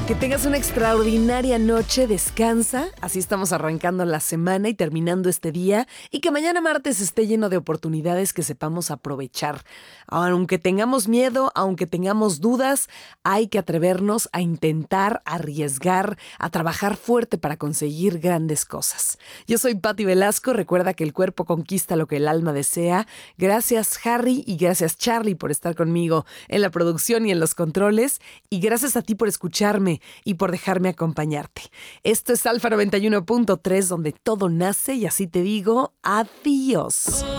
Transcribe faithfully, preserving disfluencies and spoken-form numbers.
Que tengas una extraordinaria noche, descansa, así estamos arrancando la semana y terminando este día, y que mañana martes esté lleno de oportunidades que sepamos aprovechar. Aunque tengamos miedo, aunque tengamos dudas, hay que atrevernos a intentar, a arriesgar, a trabajar fuerte para conseguir grandes cosas. Yo soy Patti Velasco, recuerda que el cuerpo conquista lo que el alma desea. Gracias Harry y gracias Charlie por estar conmigo en la producción y en los controles, y gracias a ti por escucharme y por dejarme acompañarte. Esto es Alfa noventa y uno punto tres, donde todo nace, y así te digo, adiós.